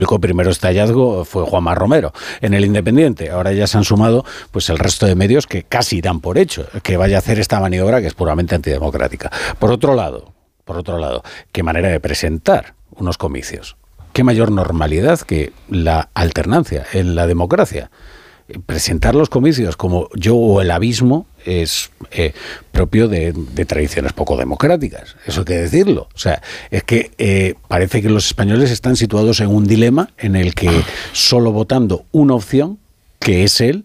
primero este hallazgo fue Juanma Romero en El Independiente. Ahora ya se han sumado pues el resto de medios que casi dan por hecho que vaya a hacer esta maniobra que es puramente antidemocrática. Por otro lado, qué manera de presentar unos comicios. Qué mayor normalidad que la alternancia en la democracia. Presentar los comicios como yo o el abismo es propio de tradiciones poco democráticas, eso hay que decirlo. O sea, es que parece que los españoles están situados en un dilema en el que solo votando una opción, que es él,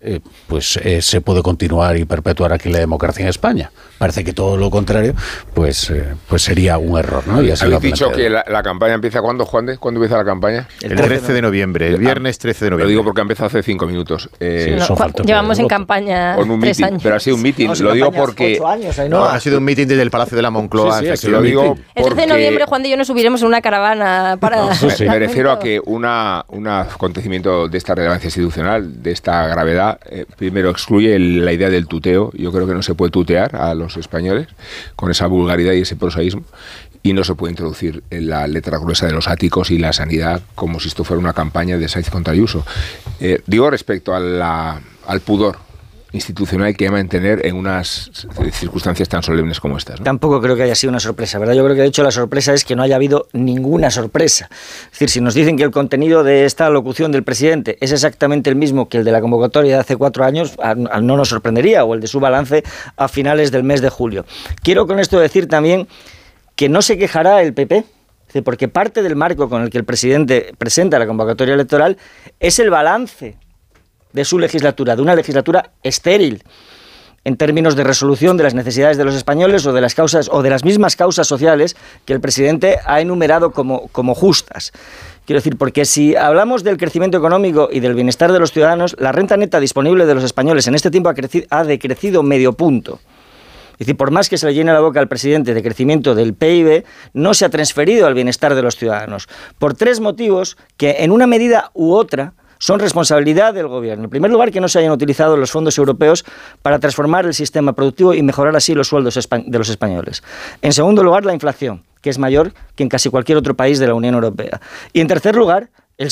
se puede continuar y perpetuar aquí la democracia en España. Parece que todo lo contrario, pues sería un error, ¿no? ¿Habéis dicho que la campaña empieza cuándo, Juan de? ¿Cuándo empieza la campaña? El 13 de noviembre, el viernes 13 de noviembre. Lo digo porque ha empezado hace 5 minutos. Llevamos en campaña 3 años. Pero ha sido un mitin, lo digo porque... 8 años, no, ha sido un mitin desde el Palacio de la Moncloa. Sí, lo digo el 13 de noviembre, Juan y yo nos subiremos en una caravana para... Me refiero a que un acontecimiento de esta relevancia institucional, de esta gravedad, primero excluye la idea del tuteo. Yo creo que no se puede tutear a los españoles con esa vulgaridad y ese prosaísmo, y no se puede introducir en la letra gruesa de los áticos y la sanidad como si esto fuera una campaña de Sáenz contra Ayuso. Digo respecto al pudor institucional que hay que mantener en unas circunstancias tan solemnes como estas, ¿no? Tampoco creo que haya sido una sorpresa, ¿verdad? Yo creo que de hecho la sorpresa es que no haya habido ninguna sorpresa. Es decir, si nos dicen que el contenido de esta locución del presidente es exactamente el mismo que el de la convocatoria de hace 4 años, no nos sorprendería, o el de su balance a finales del mes de julio. Quiero con esto decir también que no se quejará el PP, porque parte del marco con el que el presidente presenta la convocatoria electoral es el balance de su legislatura, de una legislatura estéril en términos de resolución de las necesidades de los españoles o de las causas o de las mismas causas sociales que el presidente ha enumerado como justas. Quiero decir, porque si hablamos del crecimiento económico y del bienestar de los ciudadanos, la renta neta disponible de los españoles en este tiempo ha decrecido medio punto. Es decir, por más que se le llene la boca al presidente de crecimiento del PIB, no se ha transferido al bienestar de los ciudadanos. Por 3 motivos que, en una medida u otra, son responsabilidad del gobierno. En primer lugar, que no se hayan utilizado los fondos europeos para transformar el sistema productivo y mejorar así los sueldos de los españoles. En segundo lugar, la inflación, que es mayor que en casi cualquier otro país de la Unión Europea. Y en tercer lugar,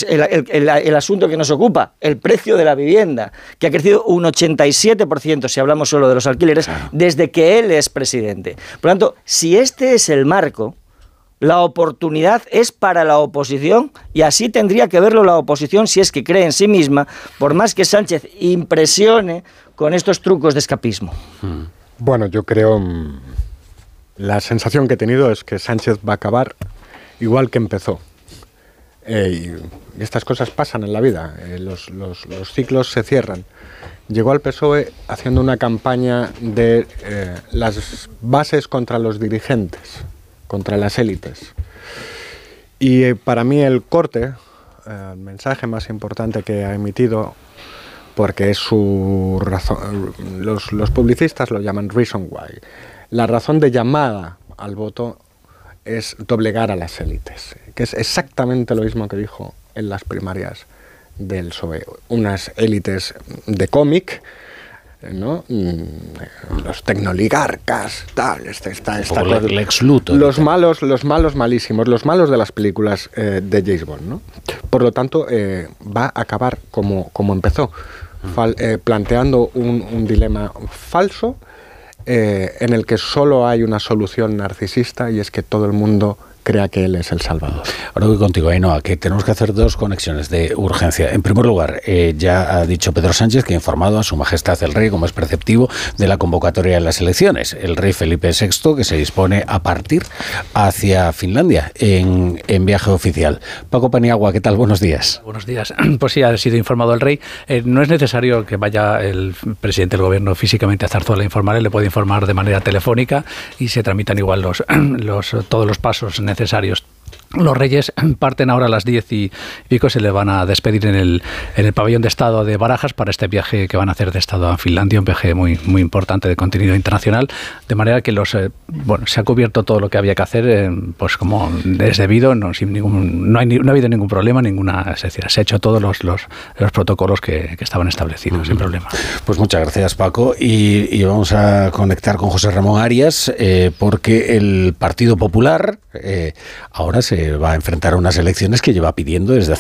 el asunto que nos ocupa, el precio de la vivienda, que ha crecido un 87%, si hablamos solo de los alquileres, desde que él es presidente. Por lo tanto, si este es el marco, la oportunidad es para la oposición, y así tendría que verlo la oposición si es que cree en sí misma, por más que Sánchez impresione con estos trucos de escapismo. Bueno, yo creo, la sensación que he tenido es que Sánchez va a acabar igual que empezó. Y estas cosas pasan en la vida, los ciclos se cierran. Llegó al PSOE haciendo una campaña de las bases contra los dirigentes, contra las élites. Y para mí el corte, el mensaje más importante que ha emitido, porque es su razón, los publicistas lo llaman reason why, la razón de llamada al voto es doblegar a las élites, que es exactamente lo mismo que dijo en las primarias del PSOE. Unas élites de cómic, ¿no? Los tecnoligarcas, tal, Lex Luthor, los malos malísimos, los malos de las películas de James Bond, ¿no? Por lo tanto, va a acabar como empezó, planteando un dilema falso, en el que solo hay una solución narcisista, y es que todo el mundo crea que él es el salvador. Ahora voy contigo, Ainhoa, que tenemos que hacer 2 conexiones de urgencia. En primer lugar, ya ha dicho Pedro Sánchez que ha informado a Su Majestad el Rey, como es preceptivo, de la convocatoria de las elecciones. El rey Felipe VI, que se dispone a partir hacia Finlandia en viaje oficial. Paco Paniagua, ¿qué tal? Buenos días. Buenos días. Pues sí, ha sido informado el Rey. No es necesario que vaya el presidente del Gobierno físicamente a Zarzuela a informar, él le puede informar de manera telefónica y se tramitan igual todos los pasos necesarios. Los Reyes parten ahora a las 10 y pico, se le van a despedir en el pabellón de Estado de Barajas para este viaje que van a hacer de Estado a Finlandia, un viaje muy, muy importante de contenido internacional, de manera que se ha cubierto todo lo que había que hacer, pues como es debido, no ha habido ningún problema, es decir, se ha hecho todos los protocolos que estaban establecidos, sin problema. Pues muchas gracias, Paco, y vamos a conectar con José Ramón Arias, porque el Partido Popular ahora se se va a enfrentar a unas elecciones que lleva pidiendo desde